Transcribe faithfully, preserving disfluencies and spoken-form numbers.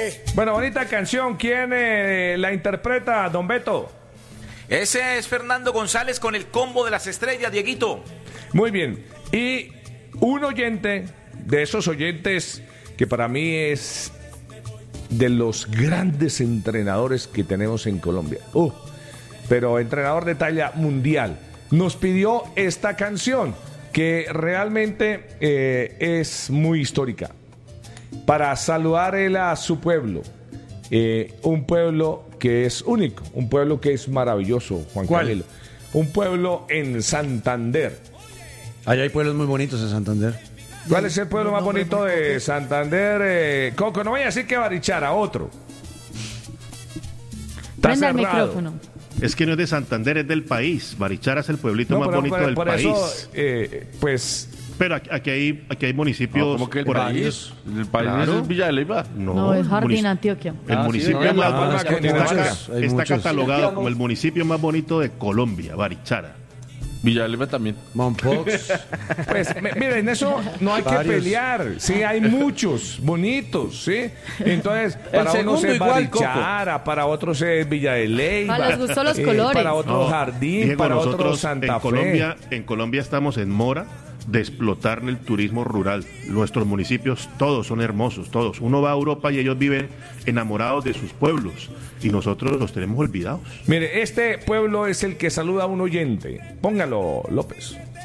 Bueno, bonita canción. ¿Quién eh, la interpreta, don Beto? Ese es Fernando González con el combo de las estrellas, Dieguito. Muy bien. Y un oyente, de esos oyentes que para mí es de los grandes entrenadores que tenemos en Colombia. Uh, pero entrenador de talla mundial. Nos pidió esta canción que realmente eh, es muy histórica. Para saludar él a su pueblo. Eh, un pueblo que es único, un pueblo que es maravilloso, Juan ¿Cuál? Camilo. Un pueblo en Santander. Allá hay pueblos muy bonitos en Santander. ¿Cuál es el pueblo más bonito de Santander? Eh, Coco, no vaya a decir que Barichara, otro. Está Prenda el cerrado. micrófono. Es que no es de Santander, es del país. Barichara es el pueblito No, más pero bonito por, del por país. eso, eh, pues, Pero aquí, aquí hay, aquí hay municipios No, como que el por ahí. país, el país Claro. es Villa de Leyva. No, No, es Jardín munici- Antioquia. El Ah, sí, municipio no, más no, bonito- no, es que está, Cundinamarca. está Hay muchos. catalogado como el municipio más bonito de Colombia, Barichara. Villa de Leyva también. Mompox. pues m- miren, eso no hay que Varios. pelear. Sí, hay muchos bonitos, ¿sí? Entonces, para unos segundo es igual, Coco. Barichara, para otros es Villa de Leyva. Ah, les gustó los colores. Para otros No, Jardín, Diego, para otros nosotros Santa en Fe. Colombia, en Colombia estamos en mora de explotar el turismo rural. Nuestros municipios todos son hermosos, todos. Uno va a Europa y ellos viven enamorados de sus pueblos y nosotros los tenemos olvidados. Mire, este pueblo es el que saluda a un oyente. Póngalo, López.